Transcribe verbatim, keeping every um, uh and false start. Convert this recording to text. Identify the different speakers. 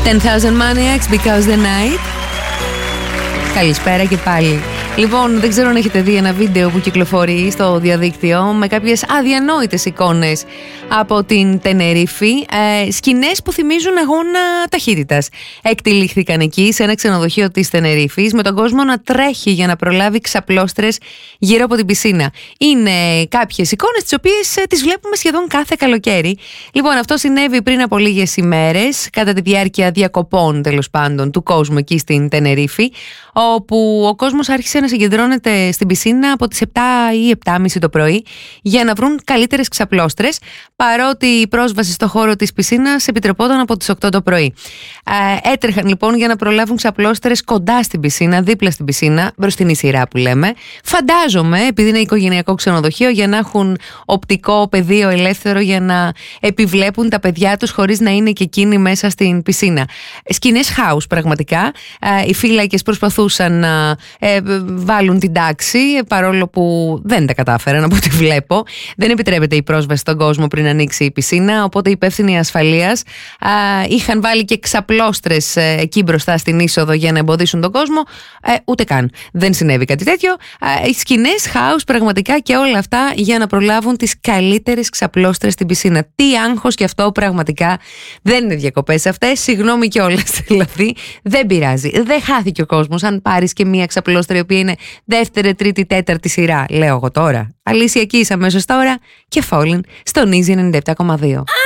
Speaker 1: ten thousand Maniacs, Because the Night. Καλησπέρα και πάλι. Λοιπόν, δεν ξέρω αν έχετε δει ένα βίντεο που κυκλοφορεί στο διαδίκτυο με κάποιες αδιανόητες εικόνες από την Τενερίφη. Ε, σκηνές που θυμίζουν αγώνα ταχύτητας. Εκτυλίχθηκαν εκεί σε ένα ξενοδοχείο της Τενερίφης με τον κόσμο να τρέχει για να προλάβει ξαπλώστρες γύρω από την πισίνα. Είναι κάποιες εικόνες τις οποίες ε, τις βλέπουμε σχεδόν κάθε καλοκαίρι. Λοιπόν, αυτό συνέβη πριν από λίγες ημέρες, κατά τη διάρκεια διακοπών τέλος πάντων του κόσμου εκεί στην Τενερίφη, όπου ο κόσμος άρχισε να συγκεντρώνεται στην πισίνα από τις επτά ή επτά και μισή το πρωί για να βρουν καλύτερες ξαπλώστρες, παρότι η πρόσβαση στο χώρο της πισίνας επιτρεπόταν από τις οκτώ το πρωί. Ε, έτρεχαν λοιπόν για να προλάβουν ξαπλώστρες κοντά στην πισίνα, δίπλα στην πισίνα, μπροστινή σειρά που λέμε. Φαντάζομαι, επειδή είναι οικογενειακό ξενοδοχείο, για να έχουν οπτικό πεδίο ελεύθερο για να επιβλέπουν τα παιδιά τους χωρίς να είναι και εκείνοι μέσα στην πισίνα. Σκηνές χάους πραγματικά. Ε, οι φύλακες προσπαθούσαν να ε, βάλουν την τάξη, παρόλο που δεν τα κατάφεραν από ό,τι βλέπω. Δεν επιτρέπεται η πρόσβαση στον κόσμο πριν ανοίξει η πισίνα, οπότε οι υπεύθυνοι ασφαλείας α, είχαν βάλει και ξαπλώστρες ε, εκεί μπροστά στην είσοδο για να εμποδίσουν τον κόσμο. Ε, ούτε καν. Δεν συνέβη κάτι τέτοιο. Ε, σκηνές, χάους πραγματικά και όλα αυτά για να προλάβουν τις καλύτερες ξαπλώστρες στην πισίνα. Τι άγχος και αυτό πραγματικά. Δεν είναι διακοπές αυτές. Συγγνώμη κιόλας δηλαδή. Δεν πειράζει. Δεν χάθηκε ο κόσμος αν πάρεις και μία ξαπλώστρα η οποία είναι δεύτερη, τρίτη, τέταρτη σειρά. Λέω εγώ τώρα. Αλήθεια Keys αμέσως τώρα και Falling στον Easy ενενήντα επτά κόμμα δύο.